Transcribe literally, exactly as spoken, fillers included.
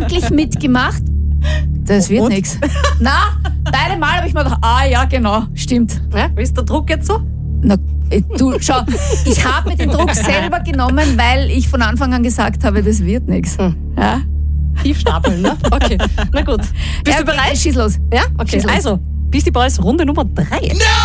gedanklich mitgemacht. Das wird nichts. Na, beide Mal habe ich mir gedacht, ah ja, genau, stimmt. Ja, wie ist der Druck jetzt so? Na, du, schau, ich habe mir den Druck selber genommen, weil ich von Anfang an gesagt habe, das wird nichts. Hm. Ja? Tief stapeln, ne? Okay, na gut. Bist Ja, du bereit? Schieß los. Ja, okay. Schieß los. Also, Beastie Boys Runde Nummer drei. No!